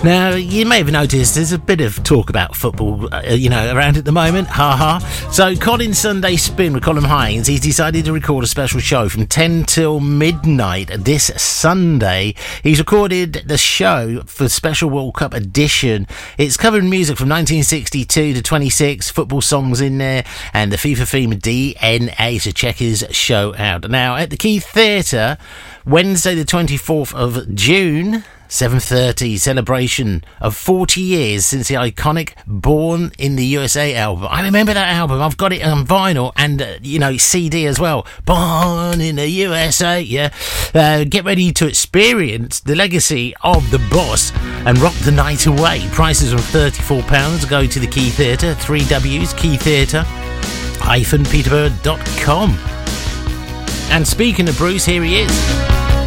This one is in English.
Now, you may have noticed there's a bit of talk about football, around at the moment. Ha ha. So, Colin Sunday Spin with Colin Hines, he's decided to record a special show from 10 till midnight this Sunday. He's recorded the show for Special World Cup edition. It's covering music from 1962 to 26, football songs in there, and the FIFA theme DNA, so check his show out. Now, at the Keith Theatre, Wednesday the 24th of June, 7:30, celebration of 40 years since the iconic Born in the USA album. I remember that album. I've got it on vinyl and, CD as well. Born in the USA, yeah. Get ready to experience the legacy of the boss and rock the night away. Prices are £34. Go to the Key Theatre, 3 W's, keytheatre-peterborough.com. And speaking of Bruce, here he is.